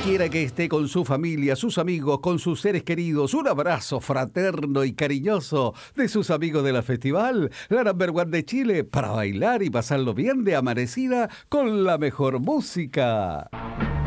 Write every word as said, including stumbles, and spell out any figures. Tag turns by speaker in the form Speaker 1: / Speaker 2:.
Speaker 1: quiera que esté con su familia, sus amigos, con sus seres queridos, un abrazo fraterno y cariñoso de sus amigos de la festival, la Number One de Chile, para bailar y pasarlo bien de amanecida con la mejor música.